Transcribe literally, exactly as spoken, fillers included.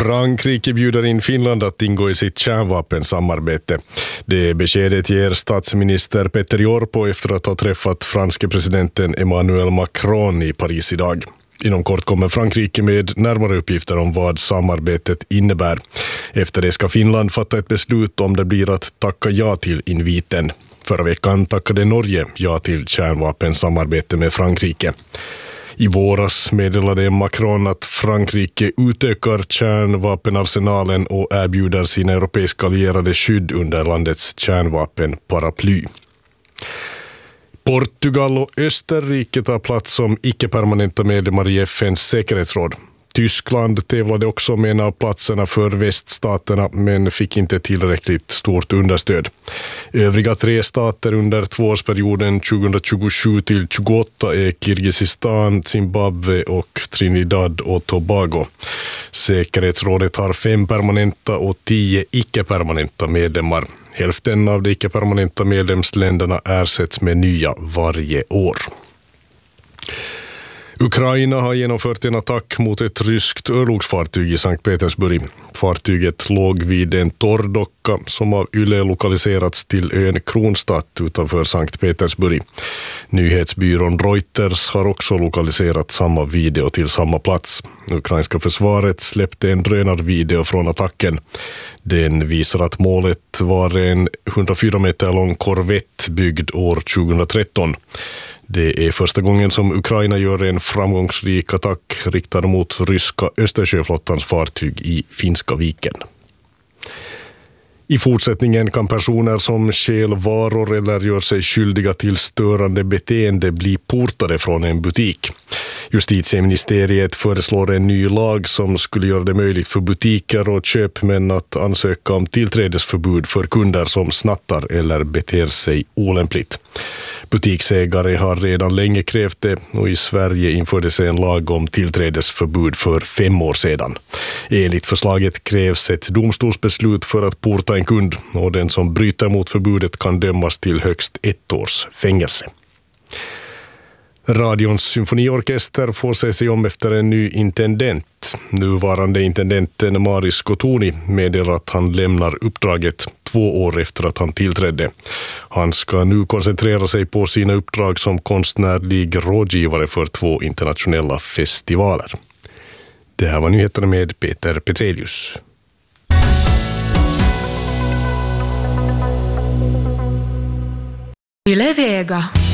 Frankrike bjuder in Finland att ingå i sitt kärnvapensamarbete. Det beskedet ger statsminister Petter Jorpo efter att ha träffat franske presidenten Emmanuel Macron i Paris idag. Inom kort kommer Frankrike med närmare uppgifter om vad samarbetet innebär. Efter det ska Finland fatta ett beslut om det blir att tacka ja till inviten. Förra veckan tackade Norge ja till kärnvapensamarbete med Frankrike. I våras meddelade Macron att Frankrike utökar kärnvapenarsenalen och erbjuder sina europeiska allierade skydd under landets kärnvapenparaply. Portugal och Österrike tar plats som icke-permanenta medlemmar i F N:s säkerhetsråd. Tyskland tävlade också med en av platserna för väststaterna men fick inte tillräckligt stort understöd. Övriga tre stater under tvåårsperioden tjugohundratjugosju till tjugoåtta är Kirgizistan, Zimbabwe och Trinidad och Tobago. Säkerhetsrådet har fem permanenta och tio icke-permanenta medlemmar. Hälften av de icke-permanenta medlemsländerna ersätts med nya varje år. Ukraina har genomfört en attack mot ett ryskt örlogsfartyg i Sankt Petersburg. Fartyget låg vid en torrdocka som av Yle lokaliserats till ön Kronstadt utanför Sankt Petersburg. Nyhetsbyrån Reuters har också lokaliserat samma video till samma plats. Ukrainska försvaret släppte en drönarvideo från attacken. Den visar att målet var en hundrafyra meter lång korvett byggd år tjugohundratretton. Det är första gången som Ukraina gör en framgångsrik attack riktad mot ryska Östersjöflottans fartyg i Finska viken. I fortsättningen kan personer som stjäl varor eller gör sig skyldiga till störande beteende bli portade från en butik. Justitieministeriet föreslår en ny lag som skulle göra det möjligt för butiker och köpmän att ansöka om tillträdesförbud för kunder som snattar eller beter sig olämpligt. Butiksägare har redan länge krävt det och i Sverige infördes en lag om tillträdesförbud för fem år sedan. Enligt förslaget krävs ett domstolsbeslut för att porta en kund och den som bryter mot förbudet kan dömas till högst ett års fängelse. Radions symfoniorkester får se sig om efter en ny intendent. Nuvarande intendenten Maris Skotuni meddelar att han lämnar uppdraget två år efter att han tillträdde. Han ska nu koncentrera sig på sina uppdrag som konstnärlig rådgivare för två internationella festivaler. Det här var nyheterna med Peter Petrelius. Yle Vega.